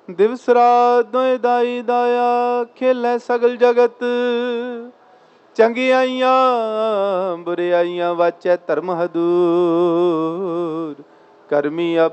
ਦਿਵਸ ਰਾਤ ਦੋਇ ਦਾਈ ਦਾਇਆ, ਖੇਲੇ ਸਗਲ ਜਗਤ। ਚੰਗਿਆਈਆਂ ਬੁਰਿਆਈਆਂ ਵਾਚੈ ਧਰਮ ਹਦੂਰ, ਕਰਮੀ